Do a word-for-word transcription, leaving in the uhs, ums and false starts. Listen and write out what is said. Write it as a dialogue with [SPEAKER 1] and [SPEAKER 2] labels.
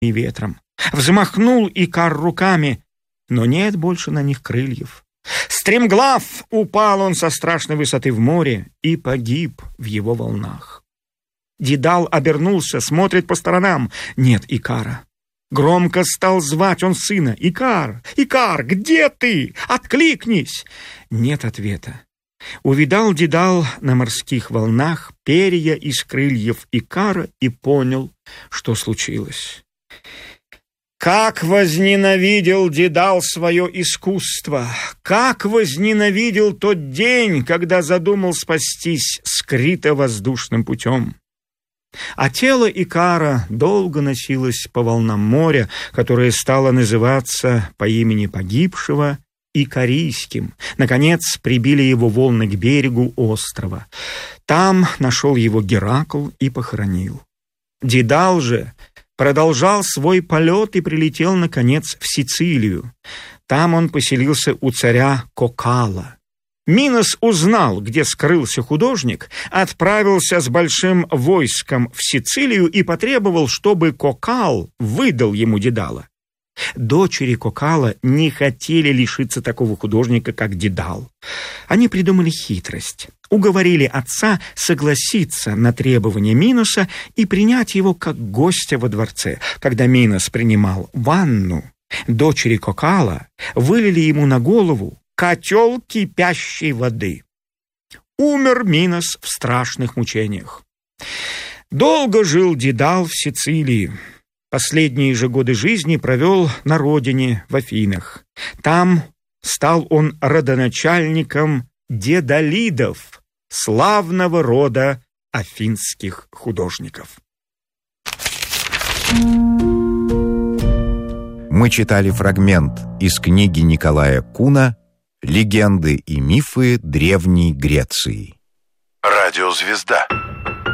[SPEAKER 1] и ветром. Взмахнул Икар руками, но нет больше на них крыльев. Стремглав упал он со страшной высоты в море и погиб в его волнах. Дедал обернулся, смотрит по сторонам. Нет Икара. Громко стал звать он сына. «Икар! Икар! Где ты? Откликнись!» Нет ответа. Увидал Дедал на морских волнах перья из крыльев Икара и понял, что случилось. Как возненавидел Дедал свое искусство! Как возненавидел тот день, когда задумал спастись с Крита воздушным путем! А тело Икара долго носилось по волнам моря, которое стало называться по имени погибшего Икарийским. Наконец прибили его волны к берегу острова. Там нашел его Геракл и похоронил. Дедал же продолжал свой полет и прилетел, наконец, в Сицилию. Там он поселился у царя Кокала. Минос узнал, где скрылся художник, отправился с большим войском в Сицилию и потребовал, чтобы Кокал выдал ему Дедала. Дочери Кокала не хотели лишиться такого художника, как Дедал. Они придумали хитрость. Уговорили отца согласиться на требования Миноса и принять его как гостя во дворце. Когда Минос принимал ванну, дочери Кокала вылили ему на голову котел кипящей воды. Умер Минос в страшных мучениях. Долго жил Дедал в Сицилии. Последние же годы жизни провел на родине, в Афинах. Там стал он родоначальником дедалидов, славного рода афинских художников.
[SPEAKER 2] Мы читали фрагмент из книги Николая Куна «Легенды и мифы Древней Греции».
[SPEAKER 3] Радиозвезда.